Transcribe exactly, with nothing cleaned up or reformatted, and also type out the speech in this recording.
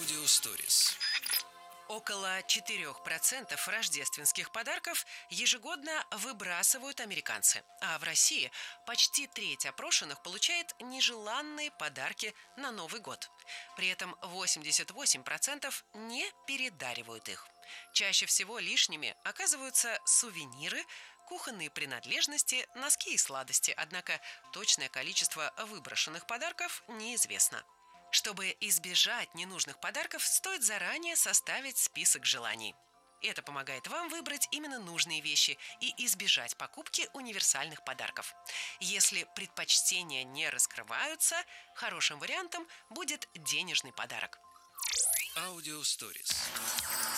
Аудиосторис. Около четырех процентов рождественских подарков ежегодно выбрасывают американцы, а в России почти треть опрошенных получает нежеланные подарки на Новый год. При этом восемьдесят восемь процентов не передаривают их. Чаще всего лишними оказываются сувениры, кухонные принадлежности, носки и сладости, однако точное количество выброшенных подарков неизвестно. Чтобы избежать ненужных подарков, стоит заранее составить список желаний. Это помогает вам выбрать именно нужные вещи и избежать покупки универсальных подарков. Если предпочтения не раскрываются, хорошим вариантом будет денежный подарок. Аудиосторис.